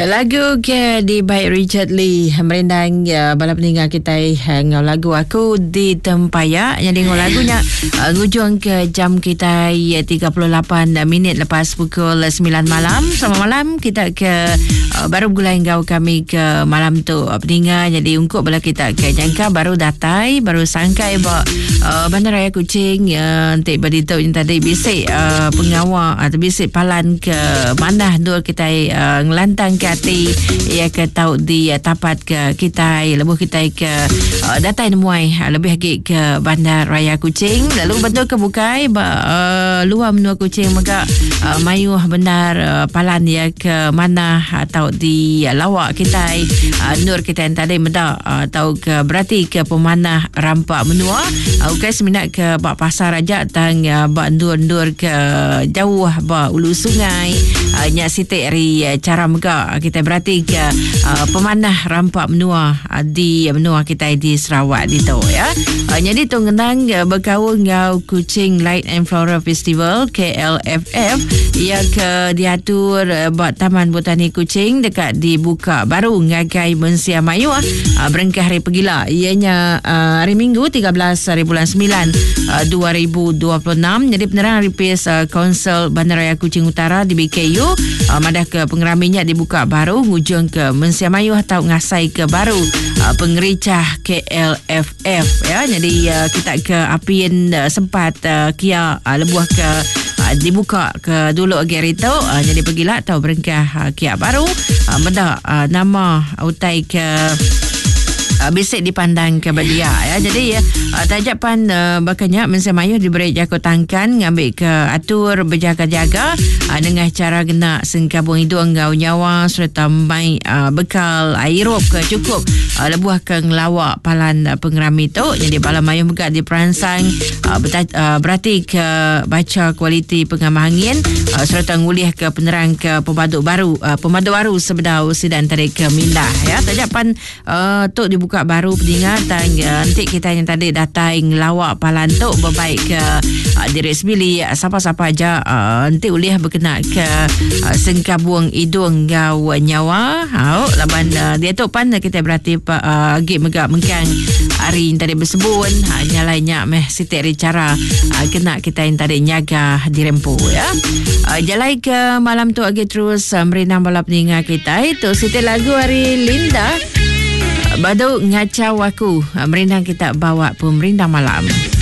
Lagu ke di baik Richard Lee merendang bala pendengar kita ngau lagu aku di Tempayak. Yang dengar lagunya ngujung ke jam kita 38 minit lepas pukul 9 malam. Selamat malam kita ke baru mulai ngau kami ke malam tu pendengar. Jadi ungkup bala kita ke jangka baru datai baru sangkai Bandaraya Kuching nanti beritahu yang tadi bisik pengawal atau bisik palan ke mana dua kita ngelantang ke hati ia ke tahu di tapat ke kita lebuh kita ke datai nemuai lebih lagi ke Bandar Raya Kuching lalu betul ke bukai luar menua Kuching maka mayuh benar palan ya ke mana atau di lawak kita nur kita yang tadi medak tahu ke berarti ke pemanah rampak menua ukai seminat ke bak pasar raja tang bak ndur ke jauh bak ulu sungai nyak sitik ri cara mega kita berarti ke pemanah rampak menua di menua kita di Sarawak di tu ya. Jadi tu ngenang berkawal ngau Kuching Light and Flora Festival KLFF ia ke diatur buat Taman Botani Kuching dekat dibuka baru ngagai Mensia Mayu berengkah hari pegila ianya hari Minggu 13 hari bulan 9 2026. Jadi penerangan ripis Konsel Bandaraya Kuching Utara di BKU madah ke pengeraminya dibuka baru ngujung ke Mensia Mayu atau ngasai ke baru pengericah KLFF ya. Jadi kita ke apian sempat kia lebuh ke dibuka ke dulu agak itu jadi pergilah tahu berengkah kia baru benda nama utai ke bisik dipandang ke bedia ya. Jadi tajapan bakanya Mensia Mayu diberi jakut tangkan ngambil ke atur berjaga-jaga dengan cara kena sengkabung hidung ngau nyawa serta mai bekal airup ke cukup lebuh ke ngelawak palan pengerami tu. Jadi bala Mayu juga diperansang berarti ke baca kualiti pengamah angin serta ngulih ke penerang ke pemadu baru sebedau sidan tarik ke mindah ya. Tajapan tu dibuka baru pendengar dan nanti kita yang tadi datang lawak palan tu berbaik ke diri sebili siapa-siapa aja nanti ulih berkenaan ke sengkabung hidung gau nyawa laban dia tu pan kita berarti agak megak mengkang hari yang tadi bersebut nyalainya meh sitik cara kena kita yang tadi nyaga dirempu ya. Jalai ke malam tu agak terus merenang bala pendengar kita itu sitik lagu hari Linda Badu Ngacau Aku merendang kita bawa pemerintah malam.